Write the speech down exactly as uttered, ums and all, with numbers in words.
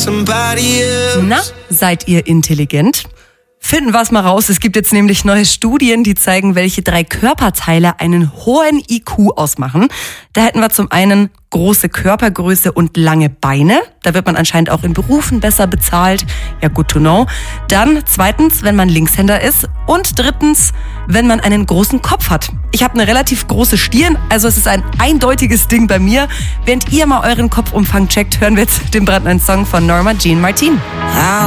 somebody else. Na, seid ihr intelligent? Finden wir es mal raus. Es gibt jetzt nämlich neue Studien, die zeigen, welche drei Körperteile einen hohen I Q ausmachen. Da hätten wir zum einen große Körpergröße und lange Beine. Da wird man anscheinend auch in Berufen besser bezahlt. Ja, good to know. Dann zweitens, wenn man Linkshänder ist. Und drittens, wenn man einen großen Kopf hat. Ich habe eine relativ große Stirn, also es ist ein eindeutiges Ding bei mir. Während ihr mal euren Kopfumfang checkt, hören wir jetzt den brandneuen Song von Norma Jean Martin. I